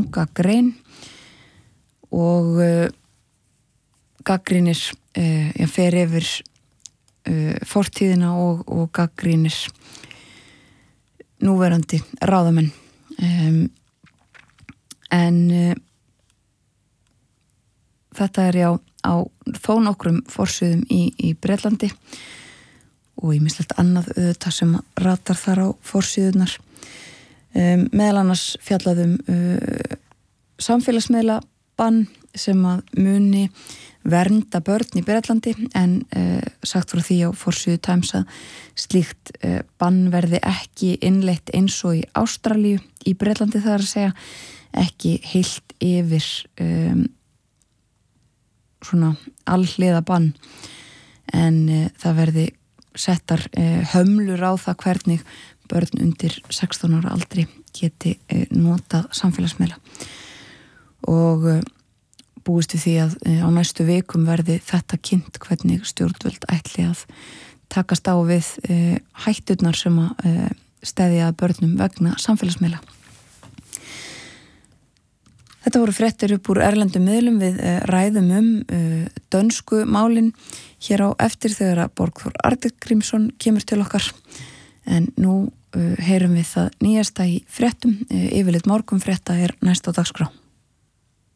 langa grein og gagnrýnir fer yfir fortíðina og gagnrýnir núverandi ráðamenn en þetta já á þó nokkrum forsíðum í Bretlandi og ýmislegt annað auðvitað sem ratar þar á forsíðunar meðal annars fjallaðum samfélagsmiðla bann sem að muni vernda börn í Bretlandi en sagt frá því á forsíðu Times að slíkt bann verði ekki innleitt eins og í Ástralíu í Bretlandi það að segja ekki heilt yfir svona alhliða bann en það verði settar hömlur á það hvernig börn undir 16 ára aldri geti notað samfélagsmiðla og búist við því að á næstu vikum verði þetta kynnt hvernig stjórnvöld ætli að takast á við hætturnar sem að steðja að börnum vegna samfélagsmiðla. Þetta voru fréttir upp úr erlendum miðlum við ræðum dönsku málin hér á eftir þegar að Borgþór Arngrímsson kemur til okkar en nú heyrum við það nýjasta í fréttum yfirleitt morgunfrétta næst á dagskrá.